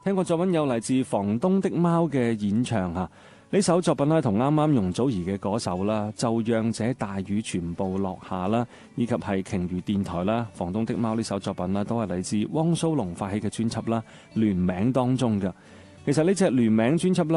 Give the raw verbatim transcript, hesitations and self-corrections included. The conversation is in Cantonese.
聽過作品有嚟自房東的貓嘅演唱嚇，呢首作品咧同啱啱容祖兒嘅嗰首啦，就讓這大雨全部落下啦，以及係鯨魚電台啦，房東的貓呢首作品啦，都係嚟自汪蘇泷發起嘅專輯啦，聯名當中嘅。其實呢隻聯名專輯啦。